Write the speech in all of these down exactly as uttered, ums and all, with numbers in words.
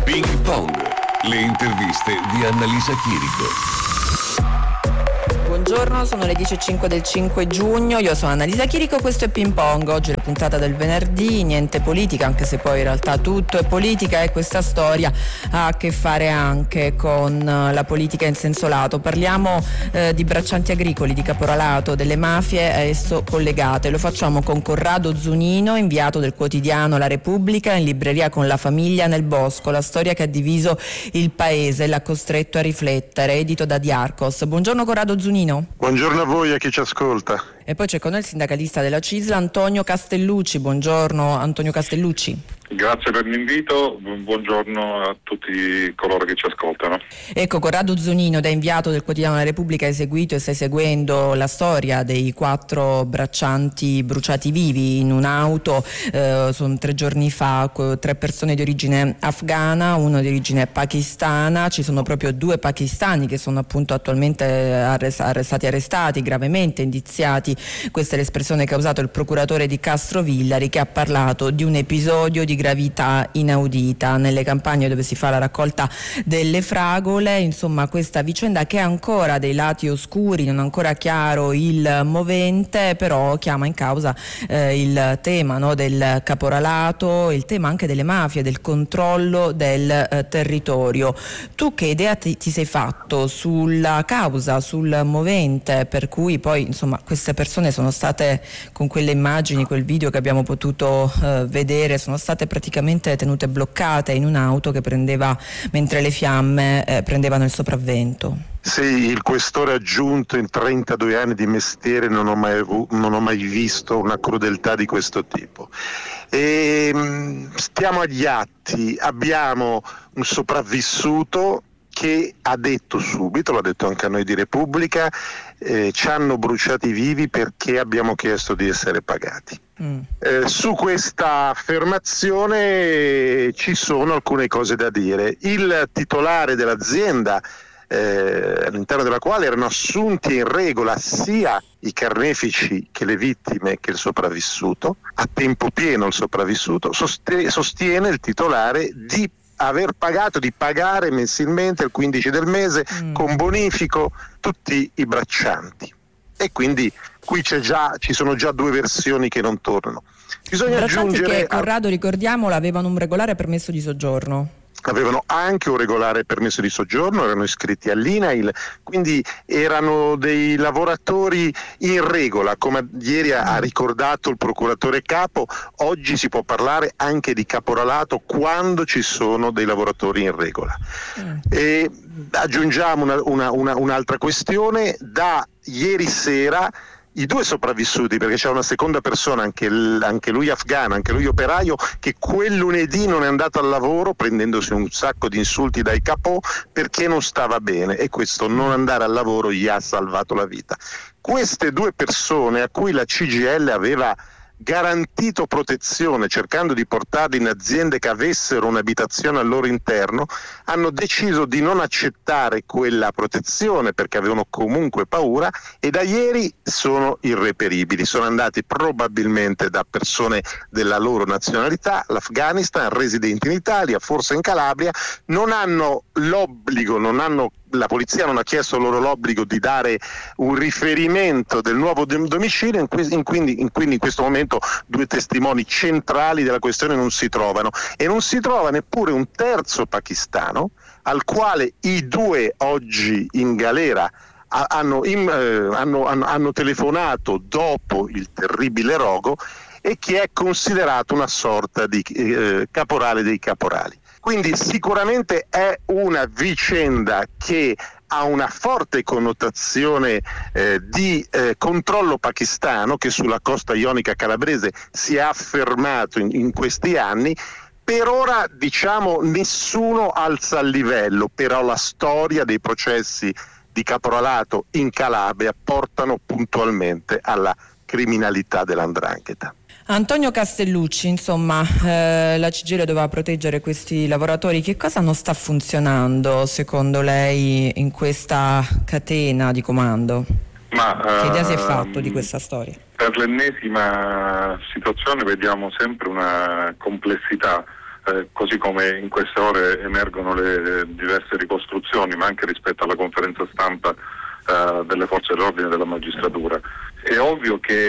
Ping Pong, le interviste di Annalisa Chirico. Buongiorno, sono le dieci e cinque del cinque giugno, io sono Annalisa Chirico, questo è Ping Pong. Oggi è la puntata del venerdì, niente politica, anche se poi in realtà tutto è politica e questa storia ha a che fare anche con la politica in senso lato. Parliamo eh, di braccianti agricoli, di caporalato, delle mafie a esso collegate. Lo facciamo con Corrado Zunino, inviato del quotidiano La Repubblica, in libreria con la famiglia nel bosco, la storia che ha diviso il paese, l'ha costretto a riflettere, edito da Diarcos. Buongiorno Corrado Zunino. Buongiorno a voi e a chi ci ascolta. E poi c'è con noi il sindacalista della C I S L, Antonio Castellucci. Buongiorno Antonio Castellucci. Grazie per l'invito, buongiorno a tutti coloro che ci ascoltano. Ecco, Corrado Zunino, da inviato del quotidiano La Repubblica, hai seguito e stai seguendo la storia dei quattro braccianti bruciati vivi in un'auto, eh, sono tre giorni fa, tre persone di origine afghana, uno di origine pakistana. Ci sono proprio due pakistani che sono appunto attualmente arrestati, stati arrestati, gravemente indiziati. Questa è l'espressione che ha usato il procuratore di Castrovillari, che ha parlato di un episodio di gravità inaudita nelle campagne dove si fa la raccolta delle fragole. Insomma, questa vicenda che ha ancora dei lati oscuri, non ancora chiaro il movente, però chiama in causa eh, il tema, no, del caporalato, il tema anche delle mafie, del controllo del eh, territorio. Tu che idea ti, ti sei fatto sulla causa, sul movente per cui poi insomma queste persone sono state, con quelle immagini, quel video che abbiamo potuto eh, vedere, sono state praticamente tenute bloccate in un'auto che prendeva, mentre le fiamme eh, prendevano il sopravvento? Sì, il questore aggiunto: in trentadue anni di mestiere non ho mai, non ho mai visto una crudeltà di questo tipo. E, stiamo agli atti, abbiamo un sopravvissuto che ha detto subito, l'ha detto anche a noi di Repubblica, eh, ci hanno bruciati vivi perché abbiamo chiesto di essere pagati. Mm. Eh, su questa affermazione ci sono alcune cose da dire. Il titolare dell'azienda, eh, all'interno della quale erano assunti in regola sia i carnefici che le vittime che il sopravvissuto, a tempo pieno il sopravvissuto, sostiene, sostiene il titolare di aver pagato, di pagare mensilmente il quindici del mese mm. con bonifico tutti i braccianti. E quindi qui c'è già, ci sono già due versioni che non tornano. Bisogna aggiungere che, Corrado, ricordiamolo, avevano un regolare permesso di soggiorno. Avevano anche un regolare permesso di soggiorno, erano iscritti all'I N A I L, quindi erano dei lavoratori in regola. Come ieri ha ricordato il procuratore capo, oggi si può parlare anche di caporalato quando ci sono dei lavoratori in regola. Mm. E aggiungiamo una, una, una, un'altra questione: da ieri sera i due sopravvissuti, perché c'è una seconda persona, anche, l- anche lui afghano, anche lui operaio, che quel lunedì non è andato al lavoro prendendosi un sacco di insulti dai capò perché non stava bene, e questo non andare al lavoro gli ha salvato la vita. Queste due persone, a cui la C G I L aveva garantito protezione cercando di portarli in aziende che avessero un'abitazione al loro interno, hanno deciso di non accettare quella protezione perché avevano comunque paura, e da ieri sono irreperibili. Sono andati probabilmente da persone della loro nazionalità, l'Afghanistan, residenti in Italia, forse in Calabria. Non hanno l'obbligo, non hanno la polizia non ha chiesto loro l'obbligo di dare un riferimento del nuovo domicilio, in, que- in, quindi, in, quindi in questo momento due testimoni centrali della questione non si trovano, e non si trova neppure un terzo pakistano al quale i due oggi in galera a- hanno, in, eh, hanno, hanno, hanno telefonato dopo il terribile rogo, e che è considerato una sorta di eh, caporale dei caporali. Quindi sicuramente è una vicenda che ha una forte connotazione eh, di eh, controllo pakistano, che sulla costa ionica calabrese si è affermato in, in questi anni. Per ora, diciamo, nessuno alza il livello, però la storia dei processi di caporalato in Calabria portano puntualmente alla criminalità dell''ndrangheta. Antonio Castellucci, insomma, eh, la C G I L doveva proteggere questi lavoratori. Che cosa non sta funzionando secondo lei in questa catena di comando? Ma, che idea si è uh, fatto di questa storia? Per l'ennesima situazione vediamo sempre una complessità eh, così come in queste ore emergono le diverse ricostruzioni, ma anche rispetto alla conferenza stampa eh, delle forze dell'ordine e della magistratura. È ovvio che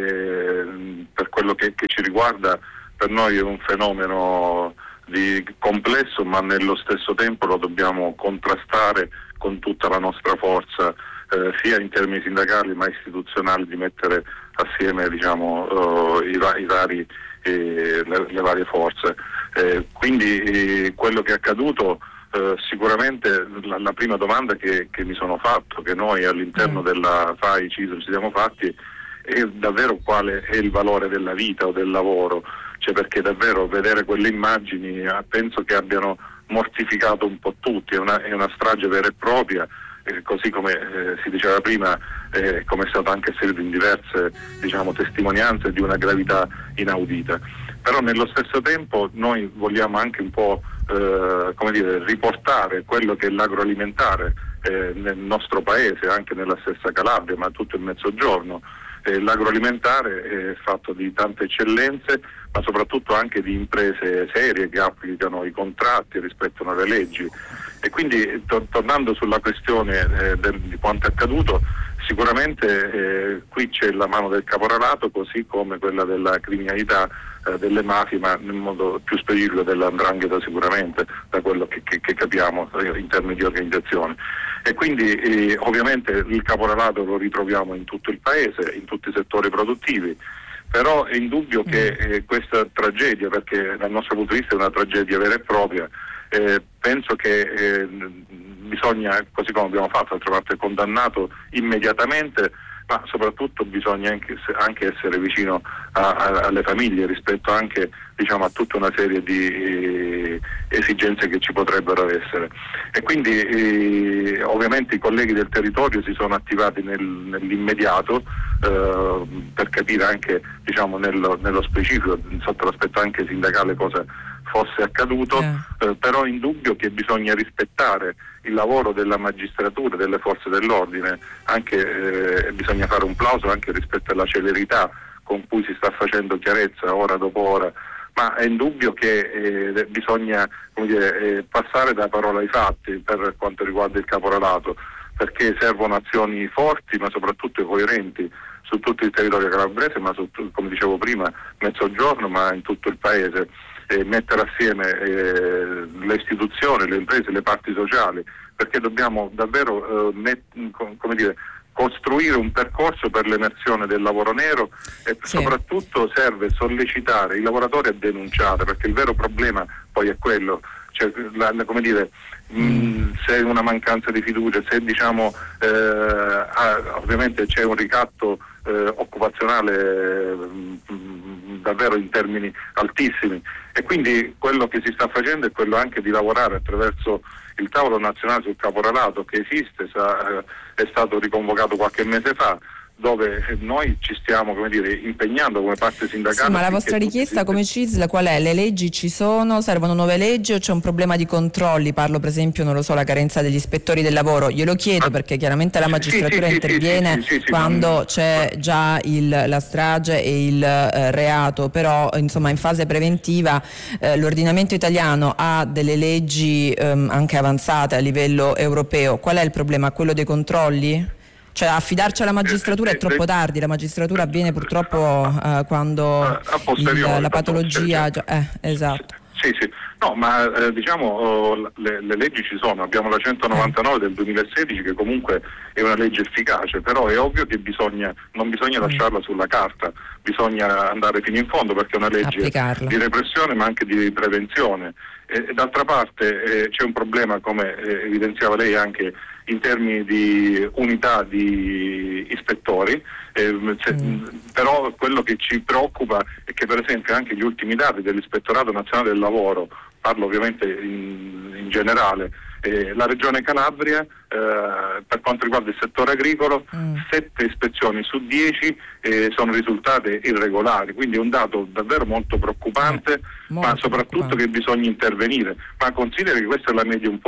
eh, per quello che, che ci riguarda, per noi è un fenomeno di complesso, ma nello stesso tempo lo dobbiamo contrastare con tutta la nostra forza, eh, sia in termini sindacali ma istituzionali, di mettere assieme, diciamo, uh, i, i vari, eh, le, le varie forze. Eh, quindi eh, quello che è accaduto, eh, sicuramente la, la prima domanda che, che mi sono fatto, che noi all'interno mm. della F A I C I S L ci siamo fatti, è davvero quale è il valore della vita o del lavoro, cioè perché davvero vedere quelle immagini penso che abbiano mortificato un po' tutti, è una, è una strage vera e propria, eh, così come eh, si diceva prima, eh, come è stato anche asserito in diverse, diciamo, testimonianze, di una gravità inaudita. Però nello stesso tempo noi vogliamo anche un po' eh, come dire, riportare quello che è l'agroalimentare eh, nel nostro paese, anche nella stessa Calabria, ma tutto il Mezzogiorno. Eh, l'agroalimentare è fatto di tante eccellenze, ma soprattutto anche di imprese serie che applicano i contratti e rispettano le leggi. E quindi, to- tornando sulla questione eh, del, di quanto è accaduto, sicuramente eh, qui c'è la mano del caporalato, così come quella della criminalità, eh, delle mafie, ma nel modo più specifico dell'andrangheta, sicuramente, da quello che, che, che capiamo eh, in termini di organizzazione. E quindi eh, ovviamente il caporalato lo ritroviamo in tutto il paese, in tutti i settori produttivi, però è indubbio mm. che eh, questa tragedia, perché dal nostro punto di vista è una tragedia vera e propria, eh, penso che eh, bisogna, così come abbiamo fatto, d'altra parte condannato immediatamente, ma soprattutto bisogna anche, anche essere vicino a, a, alle famiglie rispetto anche, diciamo, a tutta una serie di eh, esigenze che ci potrebbero essere. E quindi eh, ovviamente i colleghi del territorio si sono attivati nel, nell'immediato eh, per capire anche, diciamo, nello, nello specifico, sotto l'aspetto anche sindacale, cosa fosse accaduto, yeah. eh, però è indubbio che bisogna rispettare il lavoro della magistratura, delle forze dell'ordine, anche eh, bisogna fare un plauso anche rispetto alla celerità con cui si sta facendo chiarezza ora dopo ora, ma è indubbio che eh, bisogna, come dire, eh, passare da parola ai fatti per quanto riguarda il caporalato, perché servono azioni forti ma soprattutto coerenti su tutto il territorio calabrese, ma su, come dicevo prima, Mezzogiorno, ma in tutto il paese. E mettere assieme eh, le istituzioni, le imprese, le parti sociali, perché dobbiamo davvero eh, met- come dire, costruire un percorso per l'emersione del lavoro nero e sì. soprattutto serve sollecitare i lavoratori a denunciare, perché il vero problema poi è quello, cioè, la, la, come dire, mm. mh, se una mancanza di fiducia, se diciamo eh, ah, ovviamente c'è un ricatto eh, occupazionale mh, davvero in termini altissimi, e quindi quello che si sta facendo è quello anche di lavorare attraverso il tavolo nazionale sul caporalato, che esiste, sa, è stato riconvocato qualche mese fa, dove noi ci stiamo, come dire, impegnando come parte sindacale. Sì, ma la vostra richiesta si... come C I S L qual è? Le leggi ci sono? Servono nuove leggi o c'è un problema di controlli? Parlo per esempio, non lo so, la carenza degli ispettori del lavoro. Glielo chiedo ah, perché chiaramente la magistratura sì, sì, interviene sì, sì, sì, quando sì, c'è sì. già il, la strage e il eh, reato, però insomma in fase preventiva eh, l'ordinamento italiano ha delle leggi ehm, anche avanzate a livello europeo. Qual è il problema? Quello dei controlli? Cioè affidarci alla magistratura è troppo tardi, la magistratura avviene purtroppo eh, quando il, la patologia... Già, eh, esatto. Sì, sì, no, ma eh, diciamo oh, le, le leggi ci sono, abbiamo la centonovantanove del duemilasedici che comunque è una legge efficace, però è ovvio che bisogna, non bisogna lasciarla sulla carta, bisogna andare fino in fondo perché è una legge applicarla. Di repressione ma anche di prevenzione. E, e d'altra parte eh, c'è un problema, come eh, evidenziava lei, anche in termini di unità di ispettori, eh, se, mm. però quello che ci preoccupa è che per esempio anche gli ultimi dati dell'Ispettorato Nazionale del Lavoro, parlo ovviamente in, in generale, eh, la Regione Calabria eh, per quanto riguarda il settore agricolo mm. sette ispezioni su dieci eh, sono risultate irregolari, quindi è un dato davvero molto preoccupante, eh, molto ma soprattutto preoccupante. Che bisogna intervenire, ma consideri che questa è la media un po'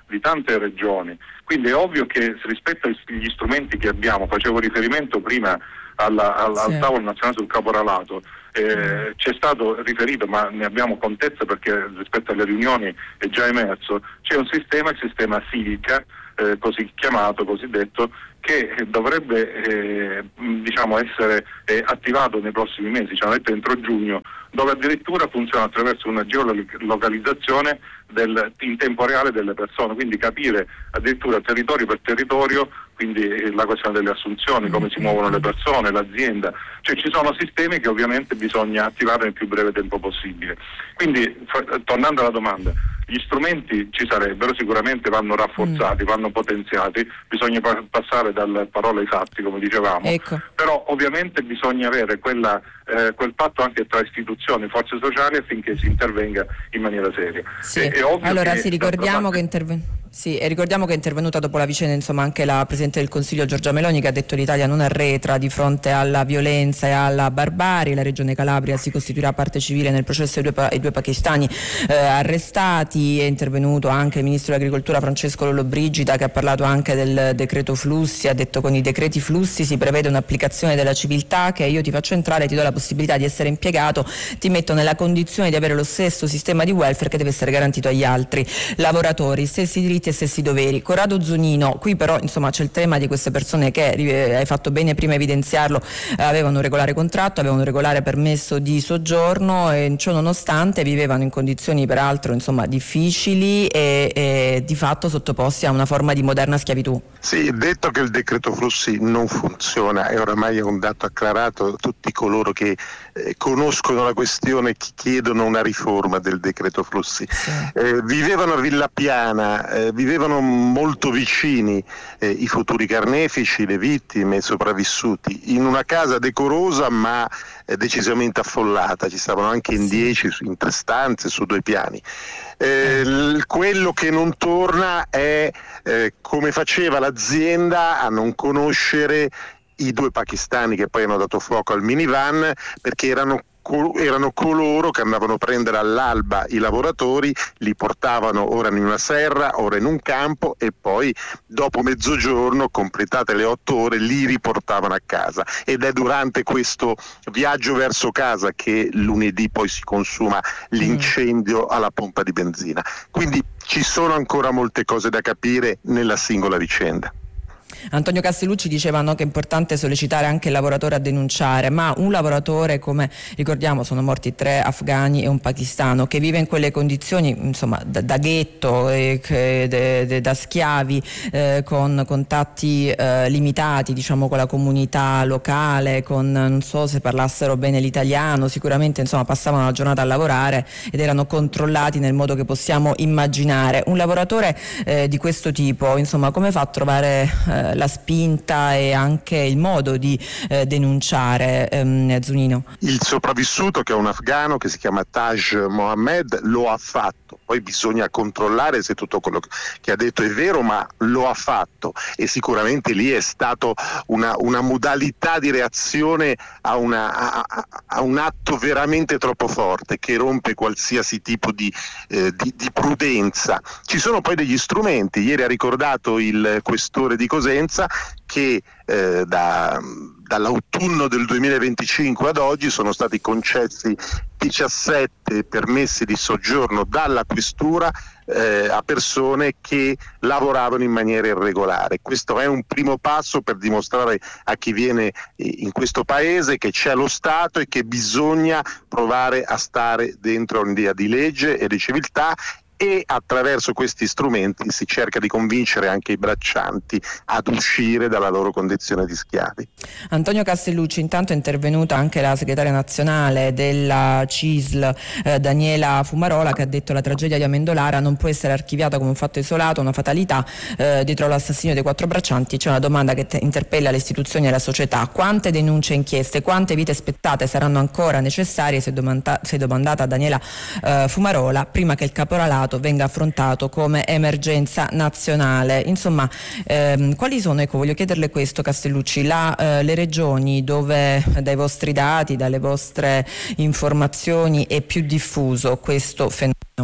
di tante regioni. Quindi è ovvio che rispetto agli strumenti che abbiamo, facevo riferimento prima alla, alla, sì. al tavolo nazionale sul caporalato, eh, c'è stato riferito, ma ne abbiamo contezza perché rispetto alle riunioni è già emerso, c'è un sistema, il sistema Civica, eh, così chiamato, cosiddetto, che dovrebbe eh, diciamo essere eh, attivato nei prossimi mesi, ci hanno detto entro giugno, dove addirittura funziona attraverso una geolocalizzazione del, in tempo reale delle persone, quindi capire addirittura territorio per territorio, quindi eh, la questione delle assunzioni, come si muovono le persone, l'azienda, cioè ci sono sistemi che ovviamente bisogna attivare nel più breve tempo possibile. Quindi fa, tornando alla domanda, gli strumenti ci sarebbero, sicuramente vanno rafforzati, mm. vanno potenziati, bisogna pa- passare dalle parole ai fatti, come dicevamo, ecco. Però ovviamente bisogna avere quella, eh, quel patto anche tra istituzioni e forze sociali affinché si intervenga in maniera seria. Sì. È, è ovvio allora che sì, ricordiamo che interven- Sì, e ricordiamo che è intervenuta dopo la vicenda insomma anche la Presidente del Consiglio Giorgia Meloni, che ha detto l'Italia non arretra di fronte alla violenza e alla barbarie. La Regione Calabria si costituirà parte civile nel processo ai due, pa- ai due pakistani eh, arrestati. È intervenuto anche il Ministro dell'Agricoltura Francesco Lollobrigida, che ha parlato anche del decreto flussi, ha detto con i decreti flussi si prevede un'applicazione della civiltà, che io ti faccio entrare, ti do la possibilità di essere impiegato, ti metto nella condizione di avere lo stesso sistema di welfare che deve essere garantito agli altri lavoratori, stessi diritti e stessi doveri. Corrado Zunino, qui però insomma c'è il tema di queste persone che eh, hai fatto bene prima a evidenziarlo, eh, avevano un regolare contratto, avevano un regolare permesso di soggiorno e ciò nonostante vivevano in condizioni peraltro insomma difficili e, e di fatto sottoposti a una forma di moderna schiavitù. Sì, detto che il decreto flussi non funziona e oramai è un dato acclarato, tutti coloro che eh, conoscono la questione chiedono una riforma del decreto flussi. Sì. Eh, vivevano a Villa Piana, eh, vivevano molto vicini eh, i futuri carnefici, le vittime, i sopravvissuti, in una casa decorosa ma eh, decisamente affollata, ci stavano anche in dieci, in tre stanze, su due piani. Eh, l- quello che non torna è eh, come faceva l'azienda a non conoscere i due pakistani che poi hanno dato fuoco al minivan, perché erano erano coloro che andavano a prendere all'alba i lavoratori, li portavano ora in una serra, ora in un campo e poi dopo mezzogiorno, completate le otto ore, li riportavano a casa. Ed è durante questo viaggio verso casa che lunedì poi si consuma l'incendio alla pompa di benzina. Quindi ci sono ancora molte cose da capire nella singola vicenda. Antonio Castellucci diceva no, che è importante sollecitare anche il lavoratore a denunciare, ma un lavoratore, come ricordiamo sono morti tre afghani e un pakistano, che vive in quelle condizioni insomma da, da ghetto, e che, de, de, da schiavi, eh, con contatti eh, limitati diciamo con la comunità locale, con non so se parlassero bene l'italiano, sicuramente insomma passavano la giornata a lavorare ed erano controllati nel modo che possiamo immaginare. Un lavoratore eh, di questo tipo insomma come fa a trovare eh, la spinta e anche il modo di eh, denunciare, ehm, Zunino? Il sopravvissuto, che è un afghano che si chiama Taj Mohammed, lo ha fatto. Poi bisogna controllare se tutto quello che ha detto è vero, ma lo ha fatto e sicuramente lì è stato una, una modalità di reazione a, una, a, a un atto veramente troppo forte che rompe qualsiasi tipo di, eh, di, di prudenza. Ci sono poi degli strumenti, ieri ha ricordato il questore di Cosenza che eh, da, dall'autunno del duemilaventicinque ad oggi sono stati concessi diciassette permessi di soggiorno dalla questura eh, a persone che lavoravano in maniera irregolare. Questo è un primo passo per dimostrare a chi viene in questo paese che c'è lo Stato e che bisogna provare a stare dentro un'idea di legge e di civiltà, e attraverso questi strumenti si cerca di convincere anche i braccianti ad uscire dalla loro condizione di schiavi. Antonio Castellucci, intanto è intervenuta anche la segretaria nazionale della C I S L, eh, Daniela Fumarola, che ha detto la tragedia di Amendolara non può essere archiviata come un fatto isolato, una fatalità. Eh, dietro l'assassinio dei quattro braccianti c'è una domanda che te- interpella le istituzioni e la società: quante denunce e inchieste, quante vite spettate saranno ancora necessarie, si è, domanda- si è domandata Daniela eh, Fumarola, prima che il caporalato venga affrontato come emergenza nazionale. Insomma, ehm, quali sono, ecco, voglio chiederle questo, Castellucci, la, eh, le regioni dove dai vostri dati, dalle vostre informazioni è più diffuso questo fenomeno?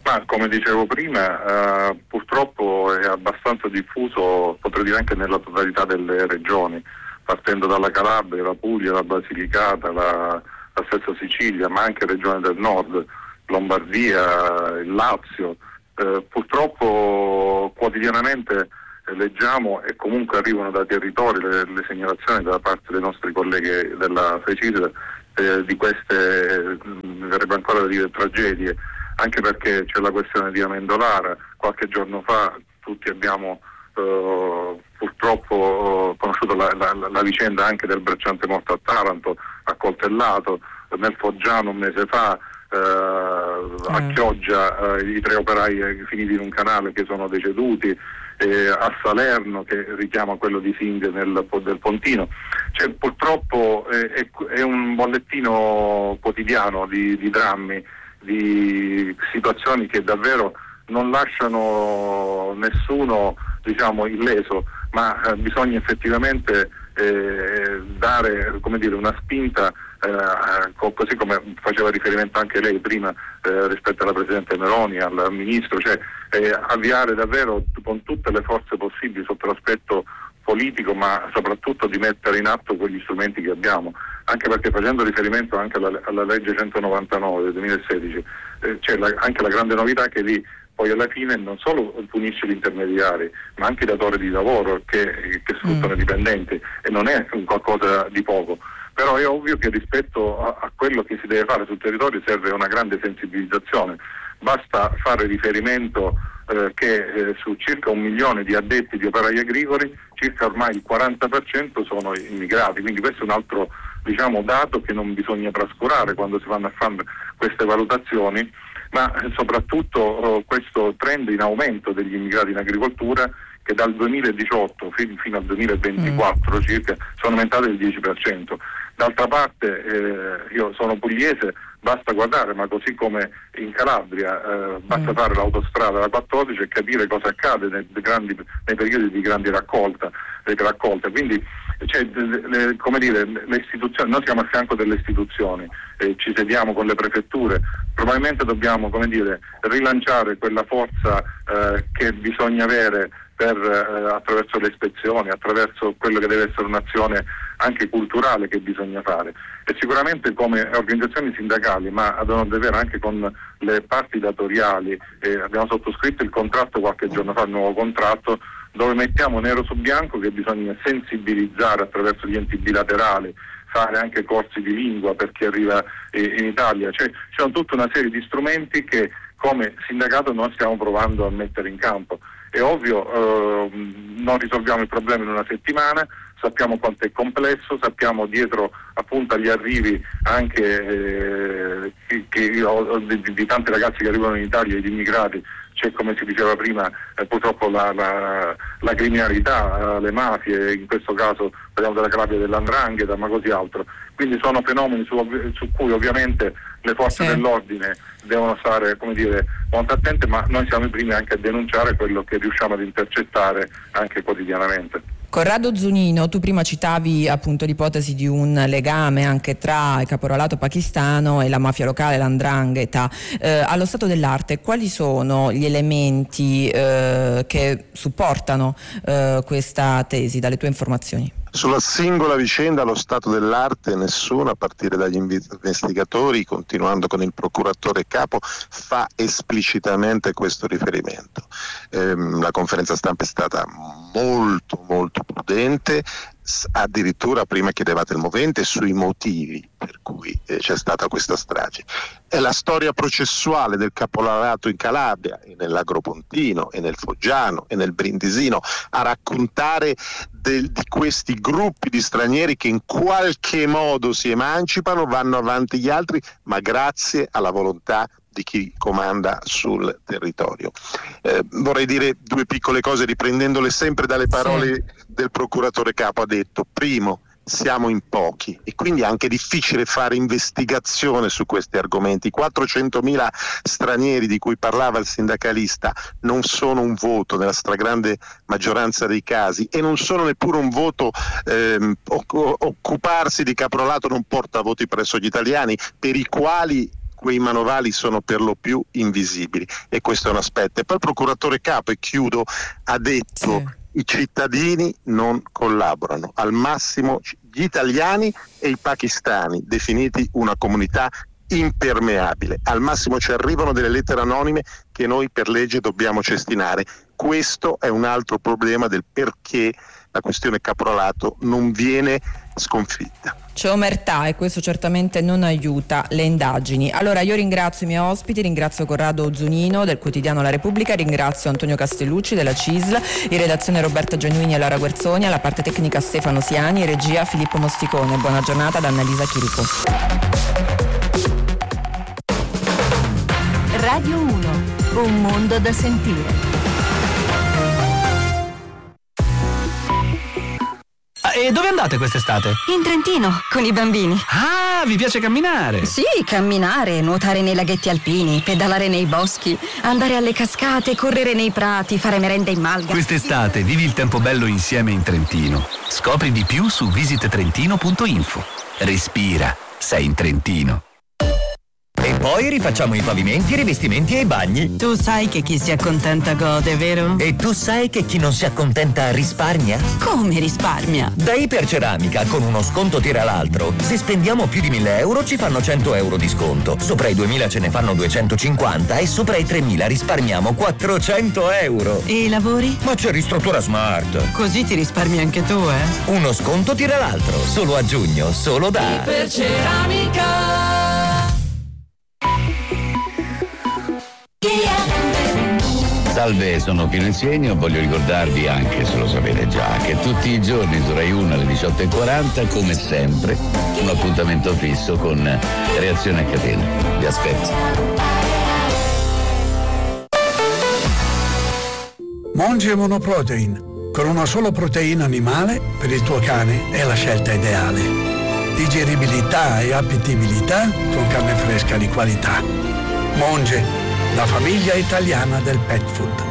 Ma come dicevo prima, eh, purtroppo è abbastanza diffuso, potrei dire anche nella totalità delle regioni, partendo dalla Calabria, la Puglia, la Basilicata, la, la stessa Sicilia, ma anche regioni del nord, Lombardia, il Lazio. Eh, purtroppo quotidianamente leggiamo e comunque arrivano da territori le, le segnalazioni da parte dei nostri colleghi della FECID eh, di queste, mi verrebbe ancora da dire, tragedie, anche perché c'è la questione di Amendolara. Qualche giorno fa tutti abbiamo eh, purtroppo conosciuto la, la, la vicenda anche del bracciante morto a Taranto, accoltellato, nel Foggiano un mese fa, eh, a Chioggia eh, i tre operai finiti in un canale che sono deceduti, eh, a Salerno che richiama quello di Singhe nel del Pontino. Cioè, purtroppo eh, è, è un bollettino quotidiano di, di drammi, di situazioni che davvero non lasciano nessuno, diciamo, illeso, ma eh, bisogna effettivamente eh, dare, come dire, una spinta, eh, co- così come faceva riferimento anche lei prima eh, rispetto alla Presidente Meloni, al Ministro, cioè eh, avviare davvero con tutte le forze possibili sotto l'aspetto politico, ma soprattutto di mettere in atto quegli strumenti che abbiamo, anche perché facendo riferimento anche alla, alla legge centonovantanove del duemilasedici eh, c'è la, anche la grande novità che lì poi alla fine non solo punisce gli intermediari, ma anche i datori di lavoro che, che sfruttano i mm. dipendenti, e non è un qualcosa di poco. Però è ovvio che rispetto a, a quello che si deve fare sul territorio serve una grande sensibilizzazione. Basta fare riferimento eh, che eh, su circa un milione di addetti di operai agricoli, circa ormai il quaranta per cento sono immigrati, quindi questo è un altro, diciamo, dato che non bisogna trascurare quando si vanno a fare queste valutazioni, ma soprattutto eh, questo trend in aumento degli immigrati in agricoltura, che dal duemiladiciotto fino, fino al duemilaventiquattro mm. circa sono aumentate del dieci per cento. D'altra parte eh, io sono pugliese, basta guardare, ma così come in Calabria eh, basta mm. fare l'autostrada la quattordici e capire cosa accade nei, grandi, nei periodi di grandi raccolta, eh, raccolte. Quindi cioè, le, come dire, le istituzioni, noi siamo a fianco delle istituzioni, eh, ci sediamo con le prefetture, probabilmente dobbiamo, come dire, rilanciare quella forza eh, che bisogna avere per, eh, attraverso le ispezioni, attraverso quello che deve essere un'azione anche culturale che bisogna fare, e sicuramente come organizzazioni sindacali, ma ad onor del vero anche con le parti datoriali. Eh, abbiamo sottoscritto il contratto qualche giorno fa, il nuovo contratto, dove mettiamo nero su bianco che bisogna sensibilizzare attraverso gli enti bilaterali, fare anche corsi di lingua per chi arriva eh, in Italia. Cioè, ci sono tutta una serie di strumenti che come sindacato noi stiamo provando a mettere in campo. È ovvio, eh, non risolviamo il problema in una settimana, sappiamo quanto è complesso, sappiamo dietro appunto agli arrivi anche eh, che, che, di, di tanti ragazzi che arrivano in Italia, di immigrati, c'è, come si diceva prima, eh, purtroppo la, la, la criminalità, eh, le mafie, in questo caso parliamo della Calabria, dell'Andrangheta, ma così altro. Quindi sono fenomeni su, su cui ovviamente le forze sì. dell'ordine devono stare, come dire, molto attente, ma noi siamo i primi anche a denunciare quello che riusciamo ad intercettare anche quotidianamente. Corrado Zunino, tu prima citavi appunto l'ipotesi di un legame anche tra il caporalato pakistano e la mafia locale, l'Andrangheta. Eh, allo stato dell'arte, quali sono gli elementi eh, che supportano eh, questa tesi dalle tue informazioni? Sulla singola vicenda, allo stato dell'arte, nessuno, a partire dagli investigatori, continuando con il procuratore capo, fa esplicitamente questo riferimento. Ehm, la conferenza stampa è stata molto molto prudente, addirittura prima chiedevate il movente sui motivi per cui eh, c'è stata questa strage. È la storia processuale del caporalato in Calabria e nell'Agropontino e nel Foggiano e nel Brindisino a raccontare del, di questi gruppi di stranieri che in qualche modo si emancipano, vanno avanti gli altri, ma grazie alla volontà di chi comanda sul territorio. Eh, vorrei dire due piccole cose riprendendole sempre dalle parole sì. del procuratore capo. Ha detto: primo, siamo in pochi e quindi è anche difficile fare investigazione su questi argomenti. I quattrocentomila stranieri di cui parlava il sindacalista non sono un voto nella stragrande maggioranza dei casi, e non sono neppure un voto. ehm, occuparsi di caporalato non porta voti presso gli italiani, per i quali quei manovali sono per lo più invisibili, e questo è un aspetto. E poi il procuratore capo, e chiudo, ha detto sì. I cittadini non collaborano, al massimo gli italiani e i pakistani, definiti una comunità impermeabile, al massimo ci arrivano delle lettere anonime che noi per legge dobbiamo cestinare. Questo è un altro problema del perché la questione caporalato non viene sconfitta. C'è omertà e questo certamente non aiuta le indagini. Allora io ringrazio i miei ospiti, ringrazio Corrado Zunino del quotidiano La Repubblica, ringrazio Antonio Castellucci della C I S L, in redazione Roberta Genuini e Lara Guerzoni, alla parte tecnica Stefano Siani, regia Filippo Mosticone. Buona giornata da Annalisa Chirico. Radio uno, un mondo da sentire. E dove andate quest'estate? In Trentino, con i bambini. Ah, vi piace camminare? Sì, camminare, nuotare nei laghetti alpini, pedalare nei boschi, andare alle cascate, correre nei prati, fare merenda in malga. Quest'estate vivi il tempo bello insieme in Trentino. Scopri di più su visit trentino punto info. Respira, sei in Trentino. E poi rifacciamo i pavimenti, i rivestimenti e i bagni. Tu sai che chi si accontenta gode, vero? E tu sai che chi non si accontenta risparmia? Come risparmia? Da Iperceramica, con uno sconto tira l'altro. Se spendiamo più di mille euro ci fanno cento euro di sconto. Sopra i duemila ce ne fanno duecentocinquanta e sopra i tremila risparmiamo quattrocento euro. E i lavori? Ma c'è Ristruttura Smart. Così ti risparmi anche tu, eh? Uno sconto tira l'altro. Solo a giugno, solo da Iperceramica. Salve, sono Pino Insegno. Voglio ricordarvi, anche se lo sapete già, che tutti i giorni su Rai uno alle diciotto e quaranta, come sempre, un appuntamento fisso con Reazione a catena. Vi aspetto. Monge Monoprotein, con una sola proteina animale per il tuo cane è la scelta ideale. Digeribilità e appetibilità con carne fresca di qualità. Monge, la famiglia italiana del pet food.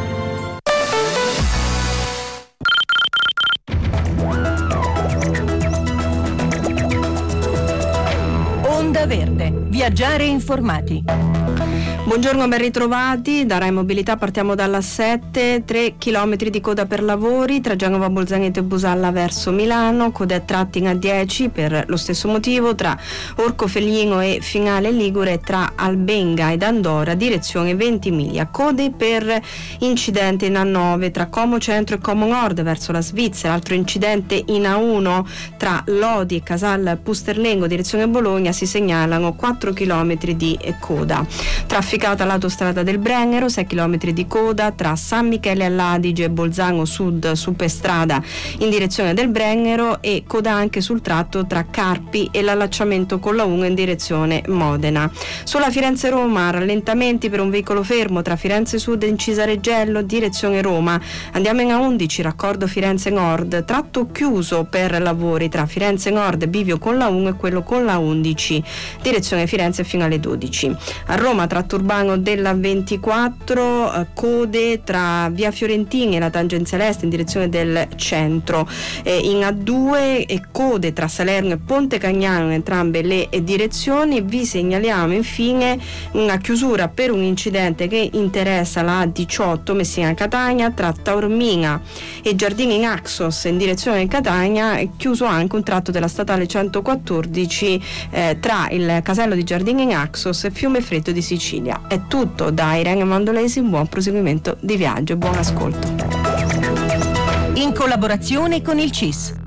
Onda Verde, viaggiare informati. Buongiorno, ben ritrovati. Da Rai Mobilità partiamo dalla sette, tre chilometri di coda per lavori tra Genova, Bolzaneto e Busalla verso Milano, code a tratti in A dieci per lo stesso motivo tra Orcofelino e Finale Ligure, tra Albenga ed Andora direzione Ventimiglia, code per incidente in A nove tra Como Centro e Como Nord verso la Svizzera, altro incidente in A uno tra Lodi e Casal Pusterlengo direzione Bologna, si segnalano quattro chilometri di coda. Trafficata l'autostrada del Brennero, sei chilometri di coda tra San Michele all'Adige e Bolzano Sud superstrada in direzione del Brennero, e coda anche sul tratto tra Carpi e l'allacciamento con la uno in direzione Modena. Sulla Firenze-Roma rallentamenti per un veicolo fermo tra Firenze Sud e Incisareggello direzione Roma. Andiamo in A undici, raccordo Firenze Nord, tratto chiuso per lavori tra Firenze Nord, bivio con la uno e quello con la undici direzione Firenze fino alle dodici. A Roma tratto urbano della ventiquattro, eh, code tra via Fiorentini e la tangenziale est in direzione del centro, eh, in A due e code tra Salerno e Ponte Cagnano in entrambe le direzioni. Vi segnaliamo infine una chiusura per un incidente che interessa la A diciotto Messina Catania tra Taormina e Giardini Naxos in direzione Catania, è chiuso anche un tratto della statale centoquattordici eh, tra il casello di Giardini Naxos e Fiume Freddo di Sicilia. È tutto da Irene Mandolesi, un buon proseguimento di viaggio e buon ascolto. In collaborazione con il C I S.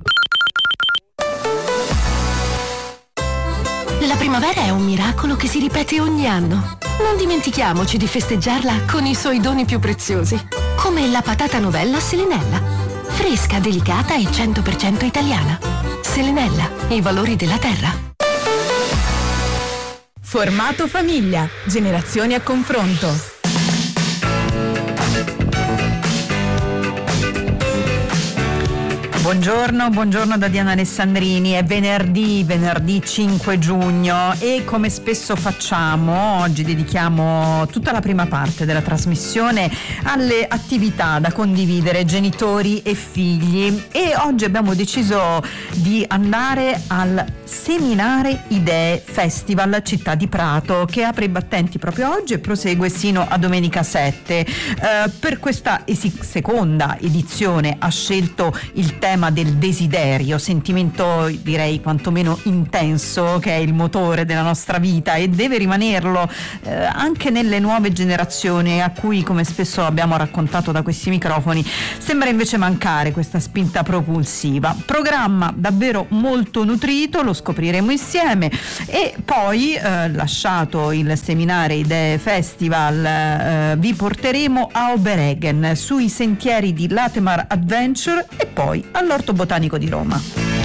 La primavera è un miracolo che si ripete ogni anno. Non dimentichiamoci di festeggiarla con i suoi doni più preziosi, come la patata novella Selenella. Fresca, delicata e cento per cento italiana. Selenella, i valori della terra. Formato famiglia, generazioni a confronto. Buongiorno, buongiorno da Diana Alessandrini. È venerdì, venerdì cinque giugno e come spesso facciamo, oggi dedichiamo tutta la prima parte della trasmissione alle attività da condividere genitori e figli e oggi abbiamo deciso di andare al Seminare Idee Festival Città di Prato che apre i battenti proprio oggi e prosegue sino a domenica sette. Eh, per questa esi- seconda edizione ha scelto il tema del desiderio, sentimento direi quantomeno intenso che è il motore della nostra vita e deve rimanerlo eh, anche nelle nuove generazioni a cui, come spesso abbiamo raccontato da questi microfoni, sembra invece mancare questa spinta propulsiva. Programma davvero molto nutrito, lo scopriremo insieme e poi eh, lasciato il Seminare Idee Festival eh, vi porteremo a Oberegen sui sentieri di Latemar Adventure e poi all'Orto Botanico di Roma.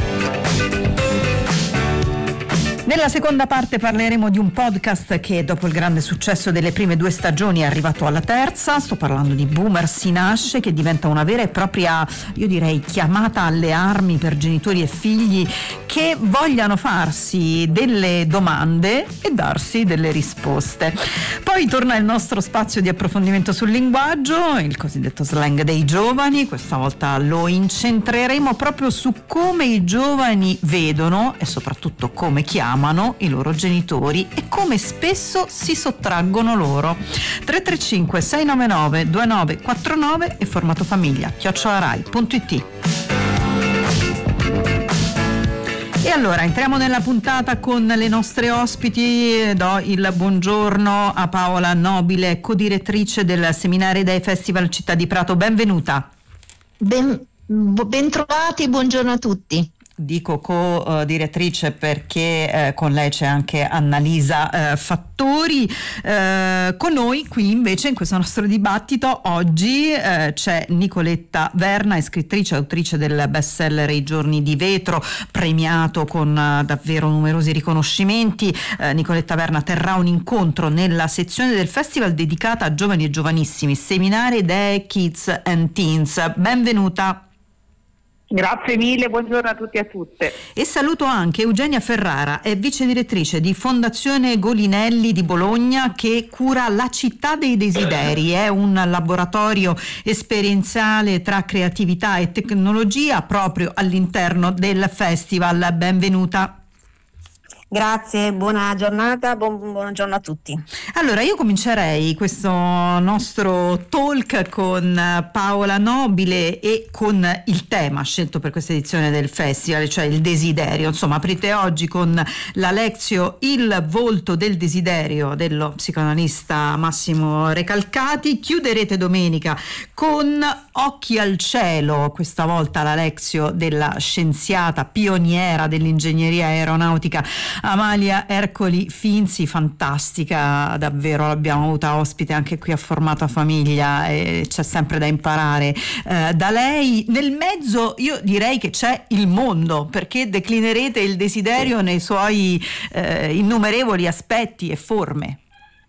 Nella seconda parte parleremo di un podcast che dopo il grande successo delle prime due stagioni è arrivato alla terza. Sto parlando di Boomer si nasce, che diventa una vera e propria, io direi, chiamata alle armi per genitori e figli che vogliano farsi delle domande e darsi delle risposte. Poi torna il nostro spazio di approfondimento sul linguaggio, il cosiddetto slang dei giovani. Questa volta lo incentreremo proprio su come i giovani vedono e soprattutto come chiamano i loro genitori e come spesso si sottraggono loro. tre tre cinque sei nove nove due nove quattro nove e formato famiglia chiocciola rai punto it. E allora entriamo nella puntata con le nostre ospiti. Do il buongiorno a Paola Nobile, codirettrice del Seminare Idee Festival Città di Prato. Benvenuta. Ben, ben trovati, buongiorno a tutti. Dico co-direttrice perché eh, con lei c'è anche Annalisa eh, Fattori. Eh, con noi qui invece in questo nostro dibattito oggi eh, c'è Nicoletta Verna, è scrittrice e autrice del bestseller I giorni di vetro, premiato con eh, davvero numerosi riconoscimenti. Eh, Nicoletta Verna terrà un incontro nella sezione del festival dedicata a giovani e giovanissimi, Seminare Idee Kids and Teens. Benvenuta. Grazie mille, buongiorno a tutti e a tutte. E saluto anche Eugenia Ferrara, è vice direttrice di Fondazione Golinelli di Bologna che cura la Città dei Desideri, è un laboratorio esperienziale tra creatività e tecnologia proprio all'interno del festival. Benvenuta. Grazie, buona giornata, buon, buongiorno a tutti. Allora io comincerei questo nostro talk con Paola Nobile e con il tema scelto per questa edizione del festival, cioè il desiderio. Insomma, aprite oggi con la lezione Il volto del desiderio dello psicoanalista Massimo Recalcati, chiuderete domenica con Occhi al cielo, questa volta la lezione della scienziata pioniera dell'ingegneria aeronautica Amalia Ercoli Finzi, fantastica davvero, l'abbiamo avuta ospite anche qui a Formato Famiglia e c'è sempre da imparare eh, da lei. Nel mezzo io direi che c'è il mondo, perché declinerete il desiderio nei suoi eh, innumerevoli aspetti e forme.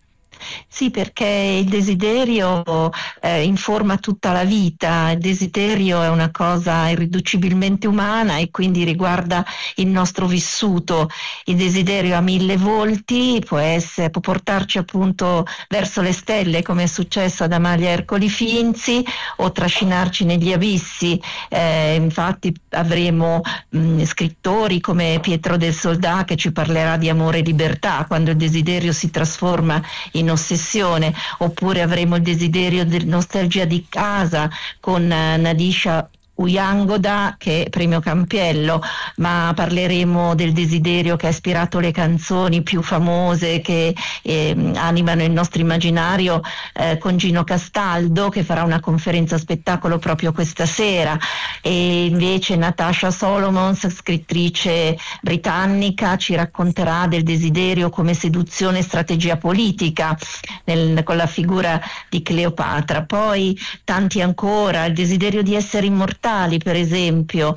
Sì, perché il desiderio eh, informa tutta la vita, il desiderio è una cosa irriducibilmente umana e quindi riguarda il nostro vissuto. Il desiderio ha mille volti, può, essere, può portarci appunto verso le stelle come è successo ad Amalia Ercoli Finzi o trascinarci negli abissi. Eh, infatti avremo mh, scrittori come Pietro del Soldà che ci parlerà di amore e libertà, quando il desiderio si trasforma in ossessione, oppure avremo il desiderio di nostalgia di casa con Nadisha Uyangoda, che è premio Campiello, ma parleremo del desiderio che ha ispirato le canzoni più famose che eh, animano il nostro immaginario eh, con Gino Castaldo, che farà una conferenza spettacolo proprio questa sera, e invece Natasha Solomons, scrittrice britannica, ci racconterà del desiderio come seduzione e strategia politica nel, con la figura di Cleopatra. Poi tanti ancora, il desiderio di essere immortali, mentali, per esempio,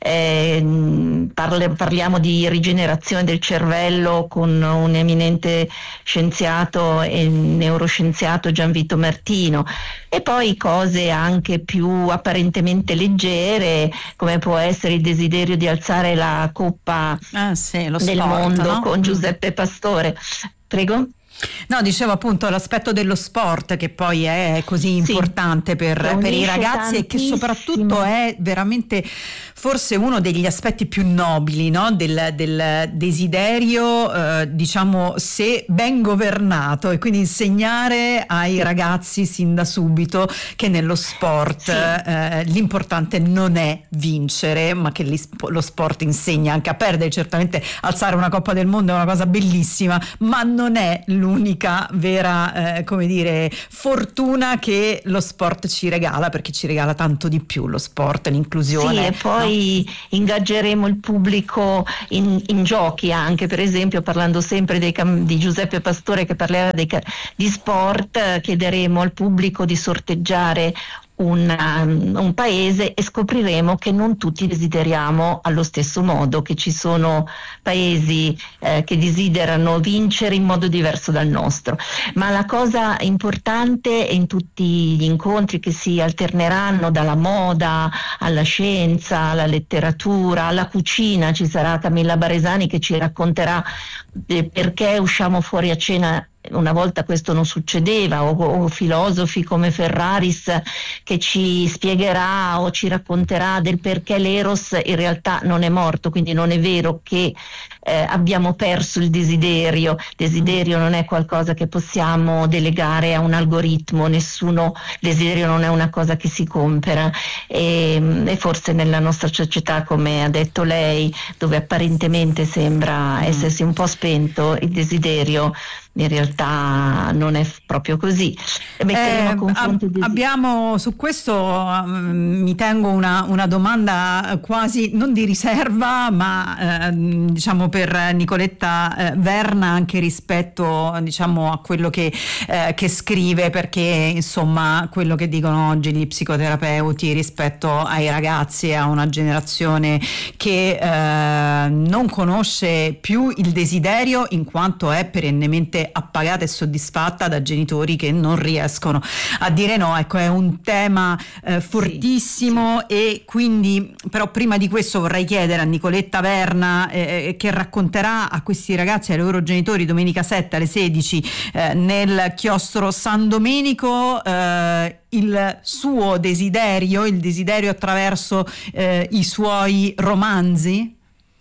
eh, parle, parliamo di rigenerazione del cervello con un eminente scienziato e neuroscienziato Gianvito Martino, e poi cose anche più apparentemente leggere, come può essere il desiderio di alzare la coppa ah, sì, lo del sport, mondo, no? Con Giuseppe Pastore. Prego? No, dicevo appunto l'aspetto dello sport, che poi è così importante sì, per, per i ragazzi, e che soprattutto è veramente forse uno degli aspetti più nobili, no? del, del desiderio, eh, diciamo, se ben governato, e quindi insegnare ai ragazzi sin da subito che nello sport sì. eh, l'importante non è vincere, ma che lo sport insegna anche a perdere. Certamente alzare una Coppa del Mondo è una cosa bellissima, ma non è l'unica vera eh, come dire fortuna che lo sport ci regala, perché ci regala tanto di più lo sport, l'inclusione. Sì, e poi no? ingaggeremo il pubblico in, in giochi anche, per esempio, parlando sempre dei, di Giuseppe Pastore che parlava dei, di sport, chiederemo al pubblico di sorteggiare Un, um, un paese, e scopriremo che non tutti desideriamo allo stesso modo, che ci sono paesi eh, che desiderano vincere in modo diverso dal nostro. Ma la cosa importante in tutti gli incontri che si alterneranno, dalla moda alla scienza, alla letteratura, alla cucina, ci sarà Camilla Baresani che ci racconterà eh, perché usciamo fuori a cena. Una volta questo non succedeva, o, o filosofi come Ferraris che ci spiegherà o ci racconterà del perché l'eros in realtà non è morto, quindi non è vero che eh, abbiamo perso il desiderio. Desiderio non è qualcosa che possiamo delegare a un algoritmo, nessuno, desiderio non è una cosa che si compra, e, e forse nella nostra società, come ha detto lei, dove apparentemente sembra mm. essersi un po' spento il desiderio, in realtà non è proprio così. Eh, ab- abbiamo su questo um, mi tengo una, una domanda quasi non di riserva, ma eh, diciamo per Nicoletta eh, Verna, anche rispetto diciamo a quello che, eh, che scrive, perché insomma quello che dicono oggi gli psicoterapeuti rispetto ai ragazzi, a una generazione che eh, non conosce più il desiderio, in quanto è perennemente appagata e soddisfatta da genitori che non riescono a dire no. Ecco, è un tema eh, fortissimo, sì, sì. E quindi però prima di questo vorrei chiedere a Nicoletta Verna eh, che racconterà a questi ragazzi e ai loro genitori domenica sette alle sedici eh, nel chiostro San Domenico eh, il suo desiderio, il desiderio attraverso eh, i suoi romanzi.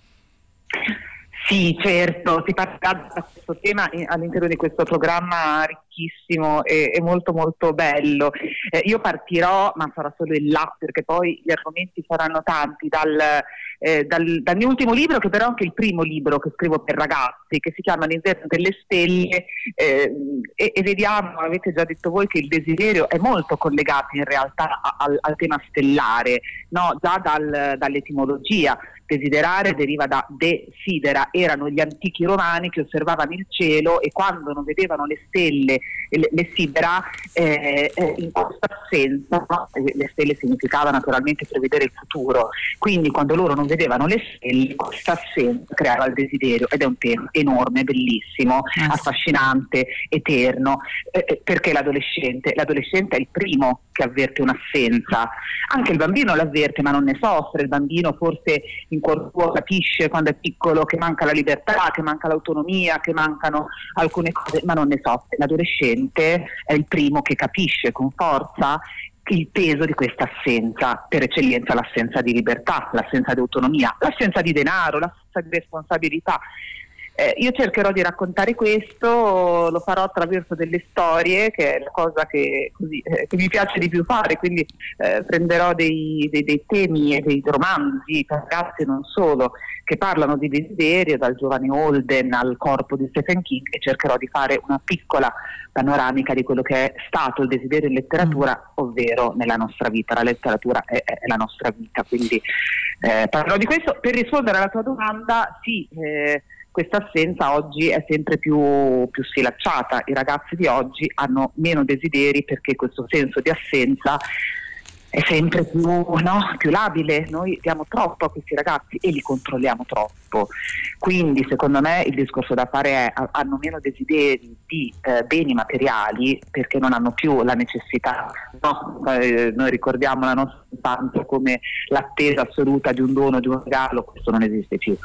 Sì, certo, si parlerà di questo tema all'interno di questo programma ricchissimo e, e molto molto bello. Eh, io partirò, ma sarà solo il là, perché poi gli argomenti saranno tanti, dal, eh, dal, dal mio ultimo libro, che però è anche il primo libro che scrivo per ragazzi, che si chiama L'inverno delle stelle, eh, e, e vediamo, avete già detto voi, che il desiderio è molto collegato in realtà al, al tema stellare, no? Già dal, dall'etimologia. Desiderare deriva da desidera, erano gli antichi romani che osservavano il cielo e quando non vedevano le stelle, le, le sidera, eh, eh, in questa assenza, no? Le stelle significava naturalmente prevedere il futuro, quindi quando loro non vedevano le stelle, questa assenza creava il desiderio, ed è un tema enorme, bellissimo, yes. affascinante, eterno, eh, perché l'adolescente, l'adolescente è il primo che avverte un'assenza, anche il bambino l'avverte ma non ne soffre, il bambino forse in cuor suo capisce quando è piccolo che manca la libertà, che manca l'autonomia, che mancano alcune cose, ma non ne soffre. L'adolescente è il primo che capisce con forza il peso di questa assenza, per eccellenza l'assenza di libertà, l'assenza di autonomia, l'assenza di denaro, l'assenza di responsabilità. Eh, io cercherò di raccontare questo, lo farò attraverso delle storie, che è la cosa che, così, eh, che mi piace di più fare, quindi eh, prenderò dei, dei, dei temi e dei romanzi per ragazzi, non solo, che parlano di desiderio, dal giovane Holden al corpo di Stephen King, e cercherò di fare una piccola panoramica di quello che è stato il desiderio in letteratura, mm. ovvero nella nostra vita. La letteratura è, è la nostra vita, quindi eh, parlerò di questo. Per rispondere alla tua domanda, sì, eh, questa assenza oggi è sempre più, più sfilacciata, i ragazzi di oggi hanno meno desideri perché questo senso di assenza è sempre più, no, più labile. Noi diamo troppo a questi ragazzi e li controlliamo troppo, quindi secondo me il discorso da fare è: hanno meno desideri di eh, beni materiali perché non hanno più la necessità, no? Eh, noi ricordiamo la nostra infanzia come l'attesa assoluta di un dono, di un regalo. Questo non esiste più.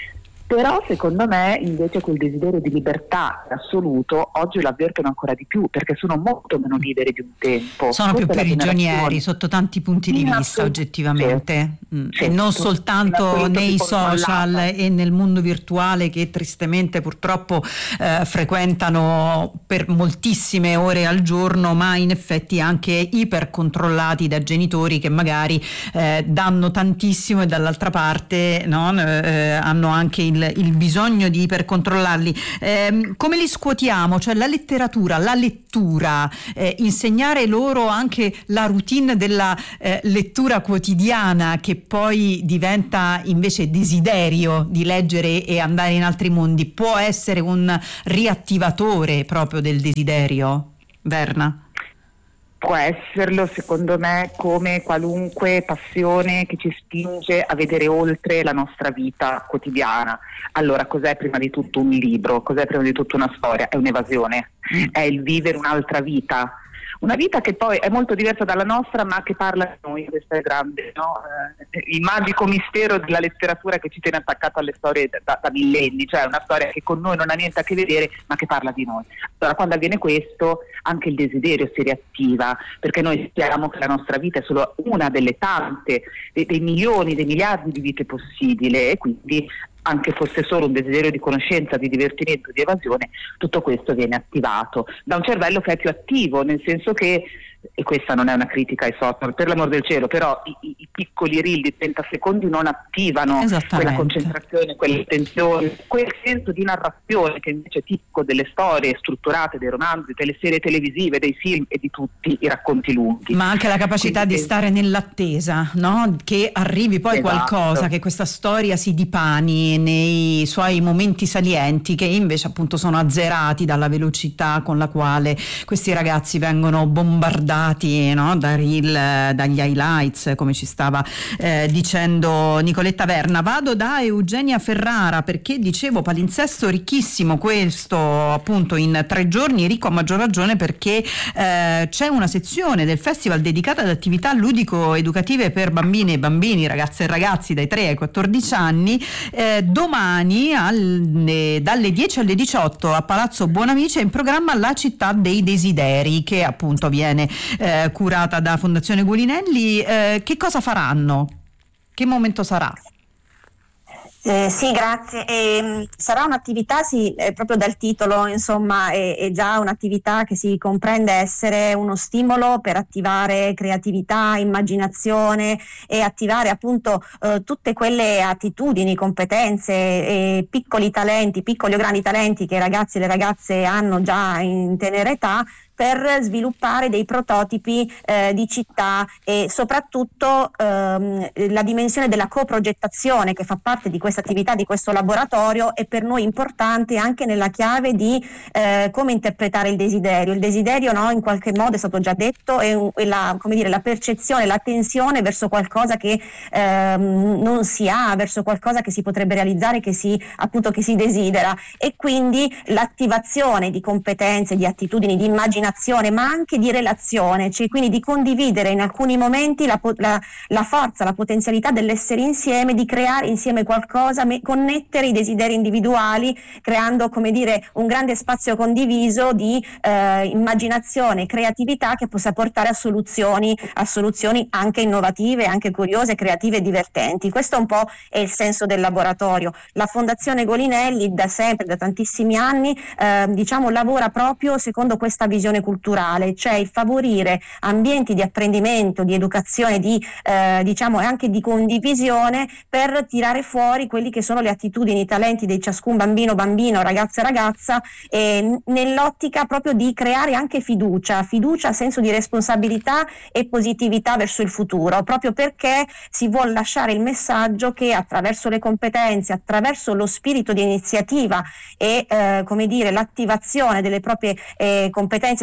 Però secondo me invece quel desiderio di libertà assoluto oggi lo avvertono ancora di più, perché sono molto meno liberi di un tempo. Sono Questa più è la prigionieri generazione. sotto tanti punti di In vista, assoluto, oggettivamente. Mm. certo, E non certo. soltanto In assoluto nei tipo social smollata. e nel mondo virtuale, che tristemente purtroppo eh, frequentano per moltissime ore al giorno, ma in effetti anche ipercontrollati da genitori che magari eh, danno tantissimo e dall'altra parte, no, eh, hanno anche il, il bisogno di ipercontrollarli. Eh, come li scuotiamo? Cioè la letteratura, la lettura, eh, insegnare loro anche la routine della eh, lettura quotidiana, che poi diventa invece desiderio di leggere e andare in altri mondi, può essere un riattivatore proprio del desiderio, Verna? Può esserlo, secondo me, come qualunque passione che ci spinge a vedere oltre la nostra vita quotidiana. Allora, cos'è prima di tutto un libro? Cos'è prima di tutto una storia? È un'evasione, mm. è il vivere un'altra vita. Una vita che poi è molto diversa dalla nostra, ma che parla di noi. Questo è grande, no? Eh, il magico mistero della letteratura che ci tiene attaccato alle storie da, da millenni, cioè una storia che con noi non ha niente a che vedere, ma che parla di noi. Allora, quando avviene questo, anche il desiderio si riattiva, perché noi sappiamo che la nostra vita è solo una delle tante, dei, dei milioni, dei miliardi di vite possibili, e quindi anche fosse solo un desiderio di conoscenza, di divertimento, di evasione, tutto questo viene attivato da un cervello che è più attivo, nel senso che, e questa non è una critica ai social, per l'amor del cielo, però i, i, i piccoli reel di trenta secondi non attivano quella concentrazione, quell'attenzione, quel senso di narrazione che invece è tipico delle storie strutturate, dei romanzi, delle serie televisive, dei film e di tutti i racconti lunghi. Ma anche la capacità Quindi, di stare nell'attesa, no? Che arrivi poi esatto. qualcosa, che questa storia si dipani nei suoi momenti salienti, che invece appunto sono azzerati dalla velocità con la quale questi ragazzi vengono bombardati, no? Da reel, dagli highlights, come ci stava eh, dicendo Nicoletta Verna. Vado da Eugenia Ferrara, perché dicevo palinsesto ricchissimo questo, appunto in tre giorni, ricco a maggior ragione perché eh, c'è una sezione del festival dedicata ad attività ludico-educative per bambine e bambini, ragazze e ragazzi dai tre ai quattordici anni, eh, domani alle, dalle dieci alle diciotto a Palazzo Buonamici è in programma La Città dei Desideri, che appunto viene eh, curata da Fondazione Gulinelli. Eh, che cosa faranno? Che momento sarà? Eh, sì, grazie. Eh, sarà un'attività, sì, eh, proprio dal titolo, insomma, è, è già un'attività che si comprende essere uno stimolo per attivare creatività, immaginazione e attivare appunto eh, tutte quelle attitudini, competenze e piccoli talenti, piccoli o grandi talenti che i ragazzi e le ragazze hanno già in tenera età, per sviluppare dei prototipi eh, di città e soprattutto ehm, la dimensione della coprogettazione che fa parte di questa attività, di questo laboratorio, è per noi importante anche nella chiave di eh, come interpretare il desiderio. Il desiderio, no, in qualche modo è stato già detto, è, è la, come dire, la percezione, la tensione verso qualcosa che ehm, non si ha, verso qualcosa che si potrebbe realizzare, che si, appunto, che si desidera, e quindi l'attivazione di competenze, di attitudini, di immaginazione, ma anche di relazione, cioè quindi di condividere in alcuni momenti la, la, la forza, la potenzialità dell'essere insieme, di creare insieme qualcosa, me, connettere i desideri individuali, creando, come dire, un grande spazio condiviso di eh, immaginazione, creatività che possa portare a soluzioni, a soluzioni anche innovative, anche curiose, creative e divertenti. Questo un po' è il senso del laboratorio. La Fondazione Golinelli da sempre, da tantissimi anni, eh, diciamo, lavora proprio secondo questa visione culturale, cioè il favorire ambienti di apprendimento, di educazione, di eh, diciamo anche di condivisione, per tirare fuori quelli che sono le attitudini, i talenti di ciascun bambino, bambino, ragazza e ragazza, eh, nell'ottica proprio di creare anche fiducia, fiducia, senso di responsabilità e positività verso il futuro, proprio perché si vuol lasciare il messaggio che attraverso le competenze, attraverso lo spirito di iniziativa e eh, come dire l'attivazione delle proprie eh, competenze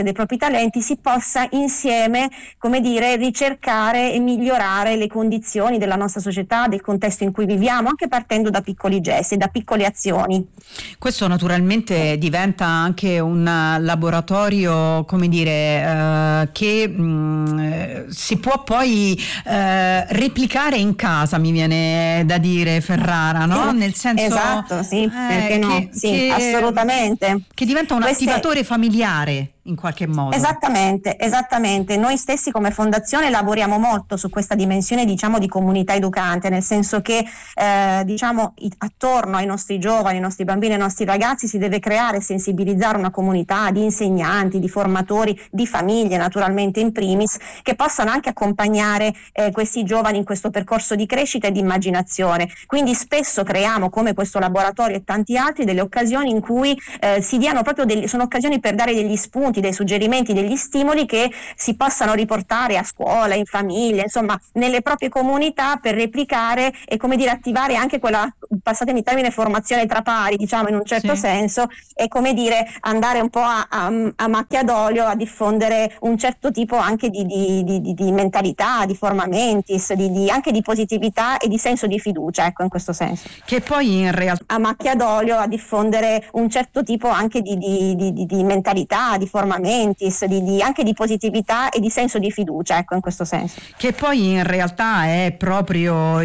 dei propri talenti, si possa insieme, come dire, ricercare e migliorare le condizioni della nostra società, del contesto in cui viviamo, anche partendo da piccoli gesti, da piccole azioni. Questo naturalmente diventa anche un laboratorio, come dire, eh, che mh, si può poi eh, replicare in casa, mi viene da dire, Ferrara, no? Nel senso, esatto, sì, eh, perché no? che, Sì, che, assolutamente. Che diventa un Queste... attivatore familiare in qualche modo. Esattamente, esattamente. Noi stessi come fondazione lavoriamo molto su questa dimensione, diciamo, di comunità educante, nel senso che eh, diciamo i- attorno ai nostri giovani, ai nostri bambini, ai nostri ragazzi si deve creare e sensibilizzare una comunità di insegnanti, di formatori, di famiglie naturalmente in primis, che possano anche accompagnare eh, questi giovani in questo percorso di crescita e di immaginazione. Quindi spesso creiamo, come questo laboratorio e tanti altri, delle occasioni in cui eh, si diano proprio degli, sono occasioni per dare degli spunti, dei suggerimenti, degli stimoli che si possano riportare a scuola, in famiglia, insomma nelle proprie comunità, per replicare e, come dire, attivare anche quella, passatemi il termine, formazione tra pari, diciamo in un certo Sì. senso, e, come dire, andare un po' a, a, a macchia d'olio a diffondere un certo tipo anche di, di, di, di, di mentalità, di forma mentis, di, di, anche di positività e di senso di fiducia, ecco, in questo senso. Che poi in realtà a macchia d'olio a diffondere un certo tipo anche di, di, di, di, di mentalità, di forma mentis, di, di, anche di positività e di senso di fiducia, ecco, in questo senso. Che poi in realtà è proprio